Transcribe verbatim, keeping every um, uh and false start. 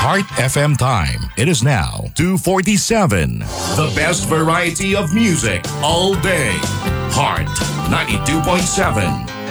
Heart F M time. It is now two forty-seven. The best variety of music all day. Heart ninety-two point seven.